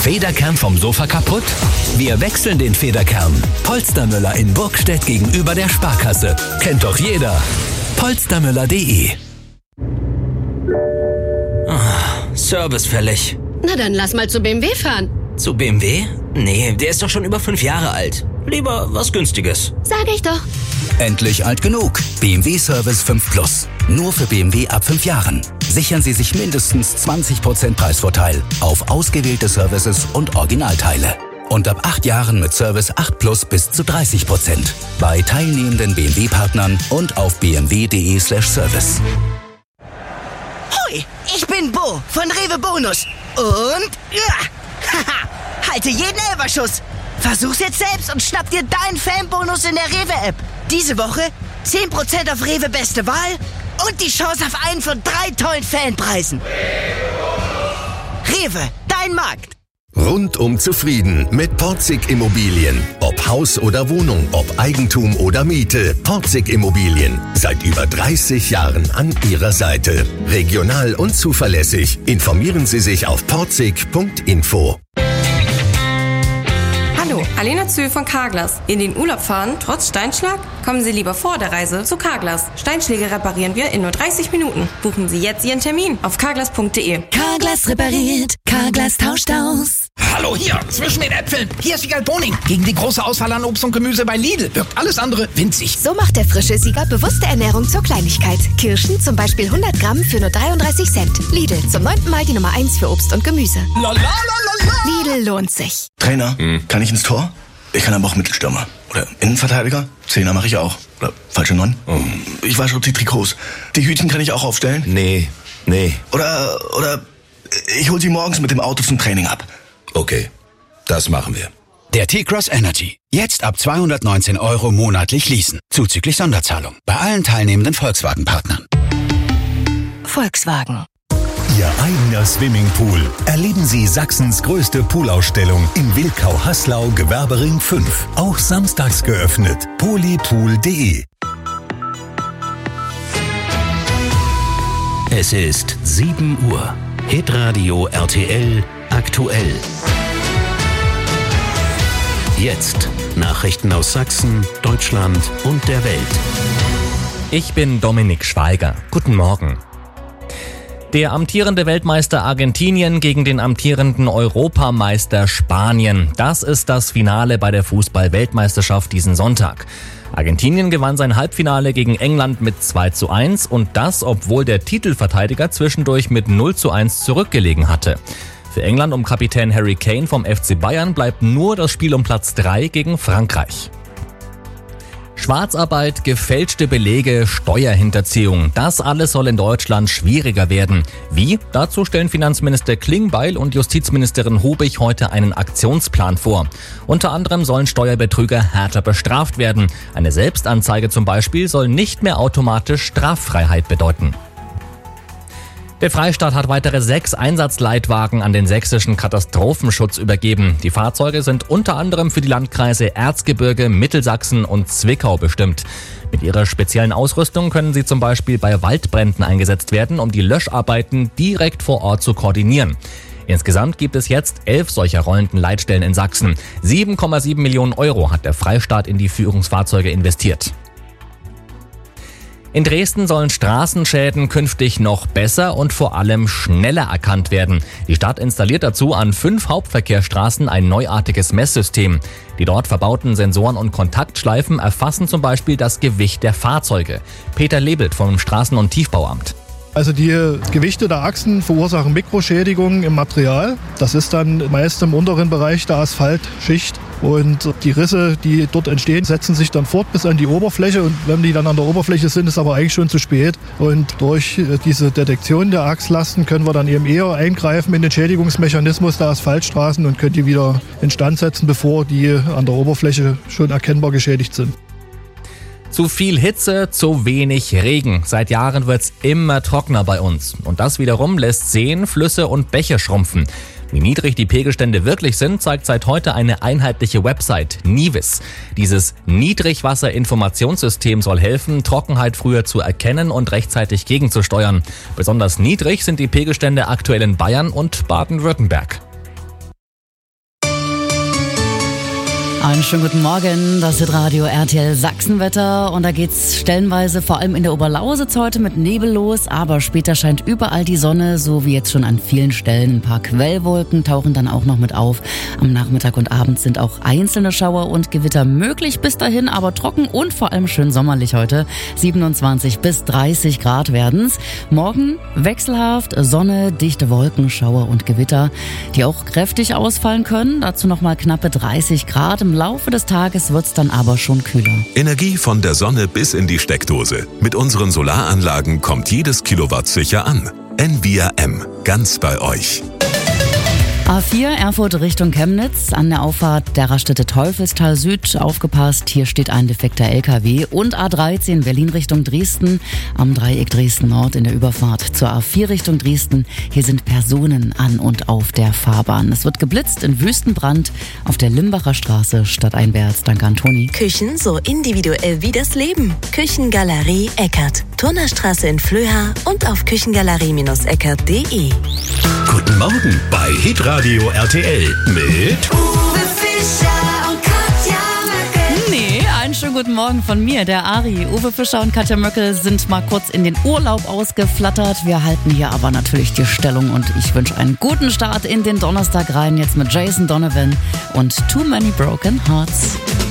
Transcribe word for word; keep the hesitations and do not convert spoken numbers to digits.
Federkern vom Sofa kaputt? Wir wechseln den Federkern. Polstermüller in Burgstedt gegenüber der Sparkasse. Kennt doch jeder. polstermüller punkt de. Oh, Service fällig. Na dann lass mal zu B M W fahren. Zu B M W? Nee, der ist doch schon über fünf Jahre alt. Lieber was Günstiges. Sag ich doch. Endlich alt genug. B M W Service fünf Plus. Nur für B M W ab fünf Jahren. Sichern Sie sich mindestens zwanzig Prozent Preisvorteil auf ausgewählte Services und Originalteile. Und ab acht Jahren mit Service acht Plus bis zu dreißig Prozent. Bei teilnehmenden B M W-Partnern und auf b m w punkt de slash service. Hoi, ich bin Bo von Rewe Bonus. Und ja, haha, halte jeden Elferschuss. Versuch's jetzt selbst und schnapp dir deinen Fanbonus in der Rewe-App. Diese Woche zehn Prozent auf Rewe Beste Wahl und die Chance auf einen von drei tollen Fanpreisen. Rewe, dein Markt. Rundum zufrieden mit Porzig Immobilien. Ob Haus oder Wohnung, ob Eigentum oder Miete. Porzig Immobilien. Seit über dreißig Jahren an Ihrer Seite. Regional und zuverlässig. Informieren Sie sich auf porzig punkt info. Hallo, Alena Zühl von Carglass. In den Urlaub fahren, trotz Steinschlag? Kommen Sie lieber vor der Reise zu Carglass. Steinschläge reparieren wir in nur dreißig Minuten. Buchen Sie jetzt Ihren Termin auf carglass punkt de. Carglass repariert, Carglass tauscht aus. Hallo, hier, zwischen den Äpfeln. Hier ist Siegal Boning. Gegen die große Auswahl an Obst und Gemüse bei Lidl wirkt alles andere winzig. So macht der frische Sieger bewusste Ernährung zur Kleinigkeit. Kirschen zum Beispiel hundert Gramm für nur dreiunddreißig Cent. Lidl, zum neunten Mal die Nummer eins für Obst und Gemüse. La, la, la, la, la. Lidl lohnt sich. Trainer, hm. kann ich ins Tor? Ich kann aber auch Mittelstürmer. Oder Innenverteidiger. Zehner mache ich auch. Oder falsche Neun. Oh. Ich wasche die Trikots. Die Hütchen kann ich auch aufstellen? Nee, nee. Oder, oder ich hol sie morgens mit dem Auto zum Training ab. Okay, das machen wir. Der T-Cross Energy. Jetzt ab zweihundertneunzehn Euro monatlich leasen. Zuzüglich Sonderzahlung. Bei allen teilnehmenden Volkswagen-Partnern. Volkswagen. Ihr eigener Swimmingpool. Erleben Sie Sachsens größte Poolausstellung im Wilkau-Haslau Gewerbering fünf. Auch samstags geöffnet. polypool punkt de. Es ist sieben Uhr. Hitradio R T L aktuell. Jetzt Nachrichten aus Sachsen, Deutschland und der Welt. Ich bin Dominik Schweiger. Guten Morgen. Der amtierende Weltmeister Argentinien gegen den amtierenden Europameister Spanien. Das ist das Finale bei der Fußball-Weltmeisterschaft diesen Sonntag. Argentinien gewann sein Halbfinale gegen England mit zwei zu eins und das, obwohl der Titelverteidiger zwischendurch mit null zu eins zurückgelegen hatte. Für England um Kapitän Harry Kane vom F C Bayern bleibt nur das Spiel um Platz drei gegen Frankreich. Schwarzarbeit, gefälschte Belege, Steuerhinterziehung. Das alles soll in Deutschland schwieriger werden. Wie? Dazu stellen Finanzminister Klingbeil und Justizministerin Hobig heute einen Aktionsplan vor. Unter anderem sollen Steuerbetrüger härter bestraft werden. Eine Selbstanzeige zum Beispiel soll nicht mehr automatisch Straffreiheit bedeuten. Der Freistaat hat weitere sechs Einsatzleitwagen an den sächsischen Katastrophenschutz übergeben. Die Fahrzeuge sind unter anderem für die Landkreise Erzgebirge, Mittelsachsen und Zwickau bestimmt. Mit ihrer speziellen Ausrüstung können sie zum Beispiel bei Waldbränden eingesetzt werden, um die Löscharbeiten direkt vor Ort zu koordinieren. Insgesamt gibt es jetzt elf solcher rollenden Leitstellen in Sachsen. sieben Komma sieben Millionen Euro hat der Freistaat in die Führungsfahrzeuge investiert. In Dresden sollen Straßenschäden künftig noch besser und vor allem schneller erkannt werden. Die Stadt installiert dazu an fünf Hauptverkehrsstraßen ein neuartiges Messsystem. Die dort verbauten Sensoren und Kontaktschleifen erfassen zum Beispiel das Gewicht der Fahrzeuge. Peter Lebelt vom Straßen- und Tiefbauamt. Also die Gewichte der Achsen verursachen Mikroschädigungen im Material. Das ist dann meist im unteren Bereich der Asphaltschicht. Und die Risse, die dort entstehen, setzen sich dann fort bis an die Oberfläche. Und wenn die dann an der Oberfläche sind, ist aber eigentlich schon zu spät. Und durch diese Detektion der Achslasten können wir dann eben eher eingreifen in den Schädigungsmechanismus der Asphaltstraßen und können die wieder instand setzen, bevor die an der Oberfläche schon erkennbar geschädigt sind. Zu viel Hitze, zu wenig Regen. Seit Jahren wird's immer trockener bei uns. Und das wiederum lässt Seen, Flüsse und Bäche schrumpfen. Wie niedrig die Pegelstände wirklich sind, zeigt seit heute eine einheitliche Website, Nivis. Dieses Niedrigwasserinformationssystem soll helfen, Trockenheit früher zu erkennen und rechtzeitig gegenzusteuern. Besonders niedrig sind die Pegelstände aktuell in Bayern und Baden-Württemberg. Einen schönen guten Morgen, das ist Radio R T L Sachsenwetter und da geht's stellenweise vor allem in der Oberlausitz heute mit Nebel los, aber später scheint überall die Sonne, so wie jetzt schon an vielen Stellen. Ein paar Quellwolken tauchen dann auch noch mit auf. Am Nachmittag und Abend sind auch einzelne Schauer und Gewitter möglich, bis dahin aber trocken und vor allem schön sommerlich heute. siebenundzwanzig bis dreißig Grad werden's. Morgen wechselhaft, Sonne, dichte Wolken, Schauer und Gewitter, die auch kräftig ausfallen können. Dazu nochmal knappe dreißig Grad. Im Laufe des Tages wird's dann aber schon kühler. Energie von der Sonne bis in die Steckdose. Mit unseren Solaranlagen kommt jedes Kilowatt sicher an. Envia M, ganz bei euch. A vier Erfurt Richtung Chemnitz, an der Auffahrt der Raststätte Teufelstal Süd. Aufgepasst, hier steht ein defekter L K W. Und A dreizehn Berlin Richtung Dresden, am Dreieck Dresden Nord in der Überfahrt zur A vier Richtung Dresden. Hier sind Personen an und auf der Fahrbahn. Es wird geblitzt in Wüstenbrand auf der Limbacher Straße stadteinwärts. Danke an Toni. Küchen so individuell wie das Leben. Küchengalerie Eckert. Turnerstraße in Flöha und auf küchengalerie eckert punkt de. Guten Morgen bei Hitradio R T L mit Uwe Fischer und Katja Möckel. Nee, einen schönen guten Morgen von mir, der Ari. Uwe Fischer und Katja Möckel sind mal kurz in den Urlaub ausgeflattert. Wir halten hier aber natürlich die Stellung und ich wünsche einen guten Start in den Donnerstag rein. Jetzt mit Jason Donovan und Too Many Broken Hearts.